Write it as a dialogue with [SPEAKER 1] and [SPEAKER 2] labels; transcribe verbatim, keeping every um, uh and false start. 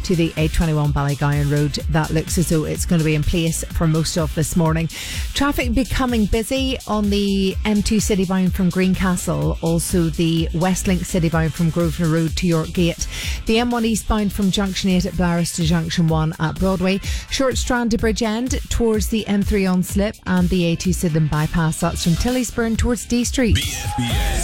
[SPEAKER 1] to the A twenty-one Ballygowan Road. That looks as though it's going to be in place for most of this morning. Traffic becoming busy on the M two Citybound from Greencastle, also the Westlink Citybound from Grosvenor Road to York Gate, the M one eastbound from Junction eight at Blaris to Junction one at Broadway, Short Strand to Bridgend towards the M three on Slip, and the A two Sidlin bypass. That's from Tilliesburn towards D Street.
[SPEAKER 2] B F B S